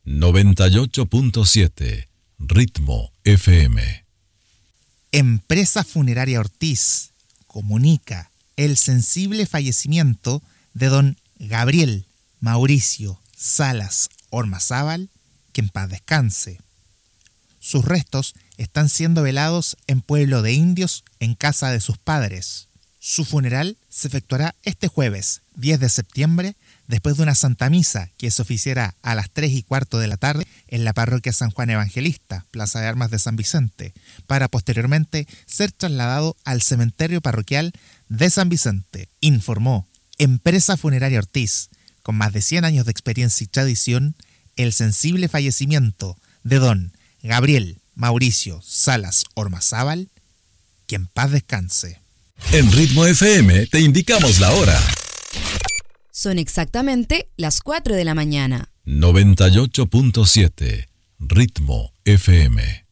98.7 Ritmo FM. Empresa Funeraria Ortiz comunica el sensible fallecimiento de don Gabriel Mauricio Salas Ormazábal, que en paz descanse. Sus restos están siendo velados en Pueblo de Indios, en casa de sus padres. Su funeral se efectuará este jueves, 10 de septiembre, después de una Santa Misa que se oficiará a las 3:15 de la tarde en la parroquia San Juan Evangelista, Plaza de Armas de San Vicente, para posteriormente ser trasladado al cementerio parroquial de San Vicente, informó Empresa Funeraria Ortiz, con más de 100 años de experiencia y tradición, el sensible fallecimiento de don Gabriel Mauricio Salas Ormazábal, que en paz descanse. En Ritmo FM te indicamos la hora. Son exactamente las 4 de la mañana. 98.7 Ritmo FM.